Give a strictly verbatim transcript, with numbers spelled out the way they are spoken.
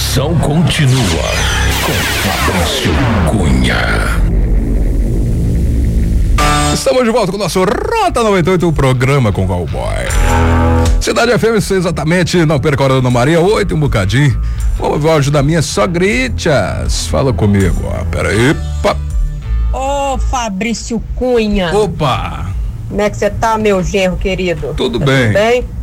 Moção continua com Fabrício Cunha. Estamos de volta com o nosso Rota noventa e oito, o programa com Cowboy. Cidade F M, exatamente, não perca a hora da Ana Maria, oito, um bocadinho. Vamos ouvir o áudio da minha sogritas. Fala comigo, ó, peraí. Ô, Fabrício Cunha. Opa! Como é que você tá, meu genro querido? Tudo tá bem. Tudo bem?